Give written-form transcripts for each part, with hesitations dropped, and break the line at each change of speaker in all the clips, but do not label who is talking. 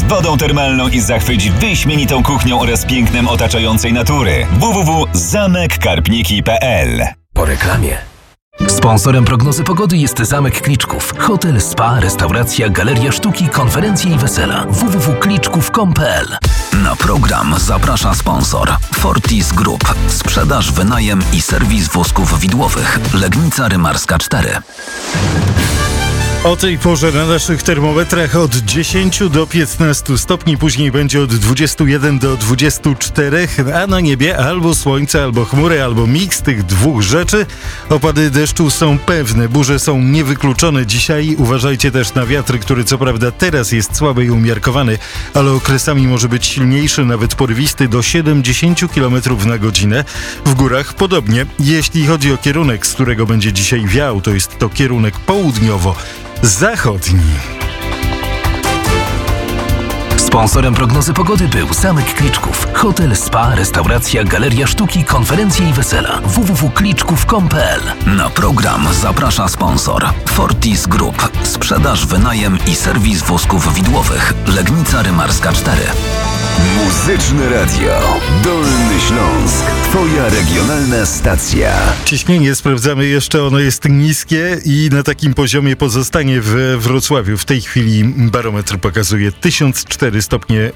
wodą termalną i zachwyć wyśmienitą kuchnią oraz pięknem otaczającej natury. www.zamekkarpniki.pl.
Po reklamie.
Sponsorem prognozy pogody jest Zamek Kliczków. Hotel, spa, restauracja, galeria sztuki, konferencje i wesela. www.kliczków.com.pl. Na program zaprasza sponsor Fortis Group. Sprzedaż, wynajem i serwis wózków widłowych. Legnica Rymarska 4.
O tej porze na naszych termometrach od 10 do 15 stopni, później będzie od 21 do 24, a na niebie albo słońce, albo chmury, albo miks tych dwóch rzeczy. Opady deszczu są pewne, burze są niewykluczone dzisiaj. Uważajcie też na wiatr, który co prawda teraz jest słaby i umiarkowany, ale okresami może być silniejszy, nawet porywisty do 70 km na godzinę. W górach podobnie. Jeśli chodzi o kierunek, z którego będzie dzisiaj wiał, to jest to kierunek południowo-zachodni.
Sponsorem prognozy pogody był Zamek Kliczków. Hotel, spa, restauracja, galeria sztuki, konferencje i wesela. www.kliczków.com.pl. Na program zaprasza sponsor Fortis Group. Sprzedaż, wynajem i serwis wózków widłowych. Legnica Rymarska 4.
Muzyczne Radio. Dolny Śląsk. Twoja regionalna stacja.
Ciśnienie sprawdzamy jeszcze, ono jest niskie i na takim poziomie pozostanie w Wrocławiu. W tej chwili barometr pokazuje 1004 stopnie.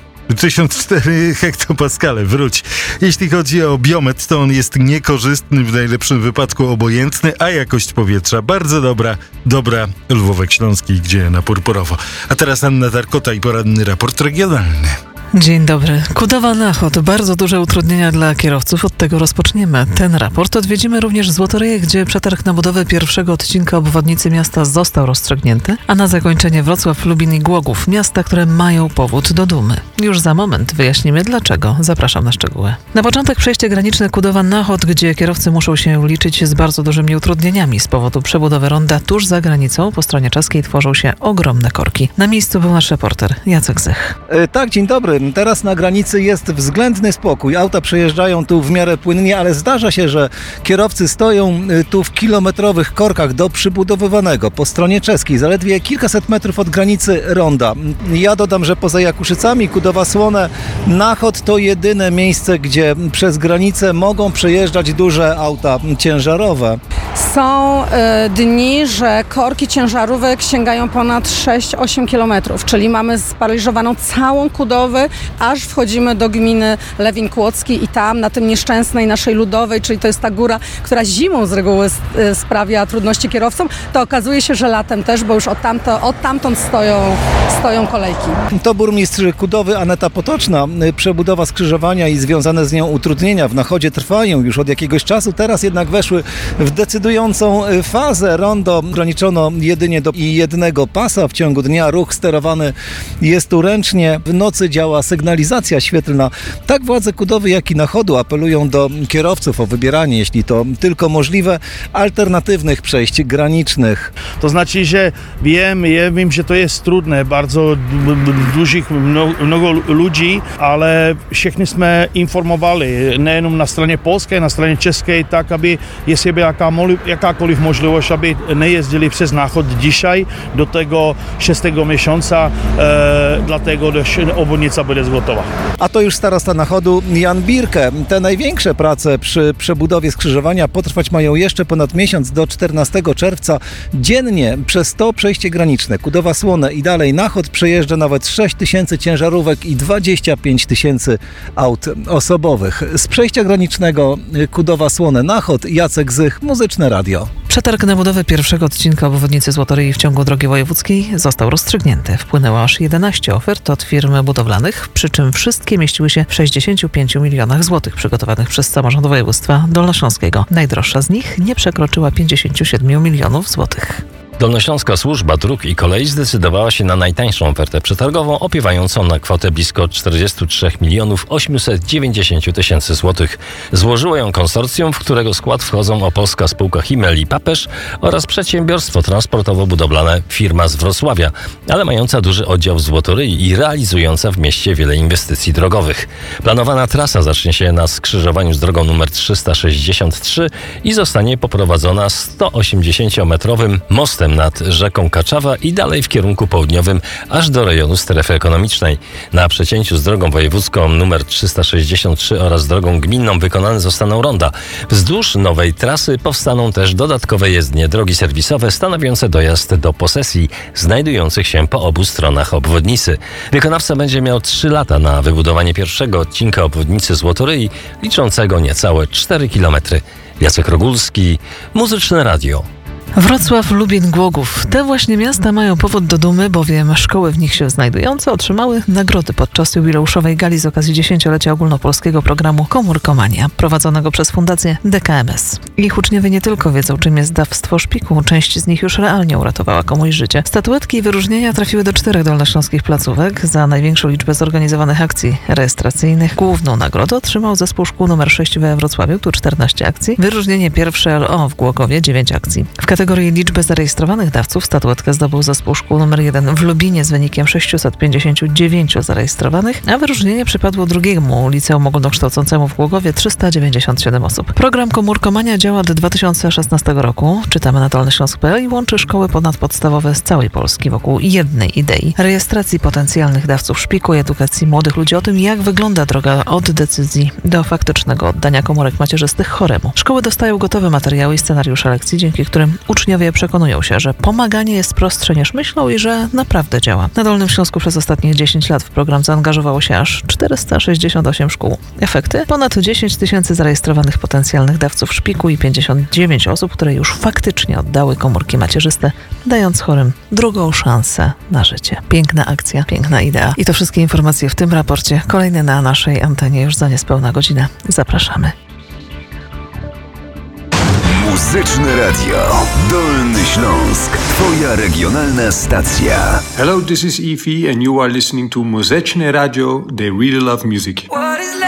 1004 hektopaskale, wróć. Jeśli chodzi o biometr, to on jest niekorzystny, w najlepszym wypadku obojętny, a jakość powietrza bardzo dobra. Lwówek Śląski, gdzie na purpurowo. A teraz Anna Tarkota i poranny raport regionalny.
Dzień dobry. Kudowa-Nachod. Bardzo duże utrudnienia dla kierowców. Od tego rozpoczniemy ten raport. Odwiedzimy również Złotoryję, gdzie przetarg na budowę pierwszego odcinka obwodnicy miasta został rozstrzygnięty, a na zakończenie Wrocław, Lubin i Głogów. Miasta, które mają powód do dumy. Już za moment wyjaśnimy dlaczego. Zapraszam na szczegóły. Na początek przejście graniczne Kudowa-Nachod, gdzie kierowcy muszą się liczyć z bardzo dużymi utrudnieniami. Z powodu przebudowy ronda tuż za granicą po stronie czeskiej tworzą się ogromne korki. Na miejscu był nasz reporter Jacek Zych.
Tak, dzień dobry. Teraz na granicy jest względny spokój. Auta przejeżdżają tu w miarę płynnie, ale zdarza się, że kierowcy stoją tu w kilometrowych korkach do przybudowywanego po stronie czeskiej, zaledwie kilkaset metrów od granicy ronda. Ja dodam, że poza Jakuszycami, Kudowa-Słone, Nachod to jedyne miejsce, gdzie przez granicę mogą przejeżdżać duże auta ciężarowe.
Są dni, że korki ciężarówek sięgają ponad 6-8 kilometrów, czyli mamy sparaliżowaną całą Kudowę, aż wchodzimy do gminy Lewin Kłodzki i tam na tym nieszczęsnej naszej Ludowej, czyli to jest ta góra, która zimą z reguły sprawia trudności kierowcom, to okazuje się, że latem też, bo już odtamtąd stoją kolejki.
To burmistrz Kudowy Aneta Potoczna. Przebudowa skrzyżowania i związane z nią utrudnienia w Nachodzie trwają już od jakiegoś czasu, teraz jednak weszły w decydującą fazę. Rondo ograniczono jedynie do jednego pasa. W ciągu dnia ruch sterowany jest tu ręcznie. W nocy działa sygnalizacja świetlna. Tak władze Kudowy, jak i Nachodu apelują do kierowców o wybieranie, jeśli to tylko możliwe, alternatywnych przejść granicznych.
To znaczy, że wiem, że to jest trudne, bardzo mnogo ludzi, ale wszyscy jsme informovali, nejenom na stronie polskiej, na stronie czeskiej, tak, aby jeśli by jakákoliv możliwość, aby nie jeździli przez Nachod dzisiaj do tego 6 miesiąca, dlatego że obwodnica będzie gotowa.
A to już starosta Nachodu Jan Birke. Te największe prace przy przebudowie skrzyżowania potrwać mają jeszcze ponad miesiąc do 14 czerwca. Dziennie przez to przejście graniczne Kudowa-Słone i dalej Nachod przejeżdża nawet 6 tysięcy ciężarówek i 25 tysięcy aut osobowych. Z przejścia granicznego Kudowa-Słone Nachod, Jacek Zych, Muzyczne Radio.
Przetarg na budowę pierwszego odcinka obwodnicy Złotoryi w ciągu drogi wojewódzkiej został rozstrzygnięty. Wpłynęło aż 11 ofert od firm budowlanych, przy czym wszystkie mieściły się w 65 milionach złotych przygotowanych przez samorząd województwa dolnośląskiego. Najdroższa z nich nie przekroczyła 57 milionów złotych.
Dolnośląska Służba Dróg i Kolei zdecydowała się na najtańszą ofertę przetargową, opiewającą na kwotę blisko 43 890 tysięcy złotych. Złożyło ją konsorcjum, w którego skład wchodzą Opolska Spółka Himmel i Papesz oraz przedsiębiorstwo transportowo-budowlane firma z Wrocławia, ale mająca duży oddział w Złotoryi i realizująca w mieście wiele inwestycji drogowych. Planowana trasa zacznie się na skrzyżowaniu z drogą nr 363 i zostanie poprowadzona 180-metrowym mostem potem nad rzeką Kaczawa i dalej w kierunku południowym, aż do rejonu strefy ekonomicznej. Na przecięciu z drogą wojewódzką nr 363 oraz drogą gminną wykonane zostaną ronda. Wzdłuż nowej trasy powstaną też dodatkowe jezdnie, drogi serwisowe stanowiące dojazd do posesji znajdujących się po obu stronach obwodnicy. Wykonawca będzie miał 3 lata na wybudowanie pierwszego odcinka obwodnicy Złotoryi, liczącego niecałe 4 km. Jacek Rogulski, Muzyczne Radio.
Wrocław, Lubin, Głogów. Te właśnie miasta mają powód do dumy, bowiem szkoły w nich się znajdujące otrzymały nagrody podczas jubileuszowej gali z okazji 10-lecia ogólnopolskiego programu Komórkomania, prowadzonego przez Fundację DKMS. Ich uczniowie nie tylko wiedzą, czym jest dawstwo szpiku, część z nich już realnie uratowała komuś życie. Statuetki i wyróżnienia trafiły do 4 dolnośląskich placówek. Za największą liczbę zorganizowanych akcji rejestracyjnych główną nagrodę otrzymał zespół szkół nr 6 we Wrocławiu, tu 14 akcji, wyróżnienie pierwsze LO w Głogowie 9 akcji. W kategorii liczby zarejestrowanych dawców statuetkę zdobył zespół szkół nr 1 w Lubinie z wynikiem 659 zarejestrowanych, a wyróżnienie przypadło drugiemu liceum ogólnokształcącemu w Głogowie 397 osób. Program Komórkomania działa od 2016 roku, czytamy na dolnośląsk.pl, i łączy szkoły ponadpodstawowe z całej Polski wokół jednej idei: rejestracji potencjalnych dawców szpiku i edukacji młodych ludzi o tym, jak wygląda droga od decyzji do faktycznego oddania komórek macierzystych choremu. Szkoły dostają gotowe materiały i scenariusze lekcji, dzięki którym uczniowie przekonują się, że pomaganie jest prostsze niż myślą i że naprawdę działa. Na Dolnym Śląsku przez ostatnich 10 lat w program zaangażowało się aż 468 szkół. Efekty? Ponad 10 000 zarejestrowanych potencjalnych dawców szpiku i 59 osób, które już faktycznie oddały komórki macierzyste, dając chorym drugą szansę na życie. Piękna akcja, piękna idea. I to wszystkie informacje w tym raporcie. Kolejne na naszej antenie już za niespełna godzinę. Zapraszamy.
Muzyczne Radio. Dolny Śląsk. Twoja regionalna stacja.
Hello, this is Evie and you are listening to Muzyczne Radio. They really love music.